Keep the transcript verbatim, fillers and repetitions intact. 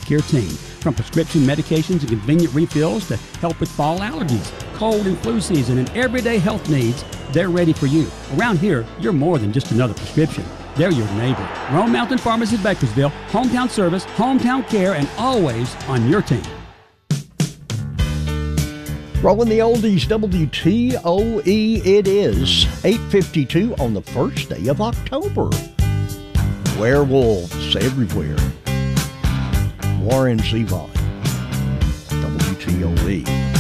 Care team. From prescription medications and convenient refills to help with fall allergies, cold and flu season, and everyday health needs, they're ready for you. Around here, you're more than just another prescription. They're your neighbor. Rome Mountain Pharmacy of Bakersville, hometown service, hometown care, and always on your team. Rolling the oldies, W T O E it is. eight fifty-two on the first day of October. Werewolves everywhere. Warren Zevon, W T O E.